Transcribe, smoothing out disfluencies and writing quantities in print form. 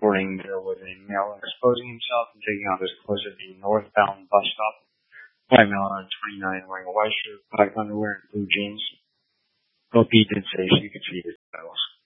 reporting there was a male exposing himself and taking out his clothes at the northbound bus stop. White male on 29 wearing a white shirt, black underwear, and blue jeans. OP did say she could see his vitals.